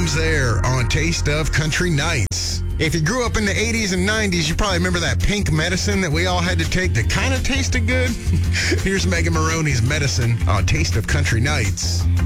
comes there on Taste of Country Nights. If you grew up in the 80s and 90s, you probably remember that pink medicine that we all had to take that kind of tasted good. Here's Megan Maroney's Medicine on Taste of Country Nights.